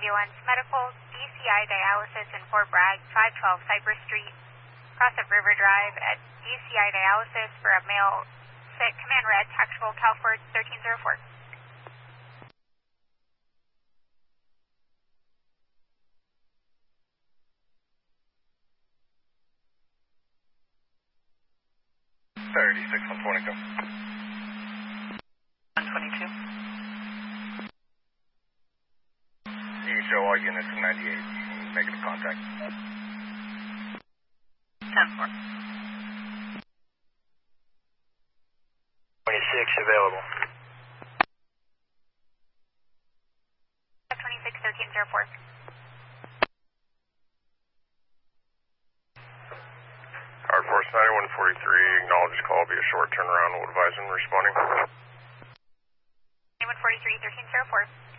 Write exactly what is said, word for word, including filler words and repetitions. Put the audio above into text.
ambulance, medical, D C I dialysis in Fort Bragg, five twelve Cypress Street, cross of River Drive at D C I dialysis for a male sick. Command red, tactical Calford thirteen oh four. thirty-six one twenty-two. one twenty-two. You can show all units in ninety-eight. Negative contact. ten four. twenty-six available. twenty-six thirteen oh four. Hard Force ninety-one forty-three, acknowledge call, be a short turnaround, will advise when responding. ninety-one forty-three thirteen oh four.